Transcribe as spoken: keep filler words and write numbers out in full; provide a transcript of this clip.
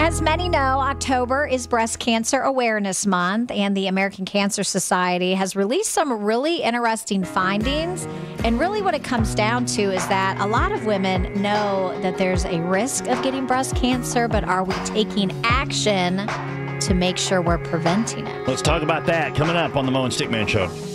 As many know, October is Breast Cancer Awareness Month, and the American Cancer Society has released some really interesting findings. And really what it comes down to is that a lot of women know that there's a risk of getting breast cancer, but are we taking action to make sure we're preventing it? Let's talk about that coming up on the Mo and Stickman Show.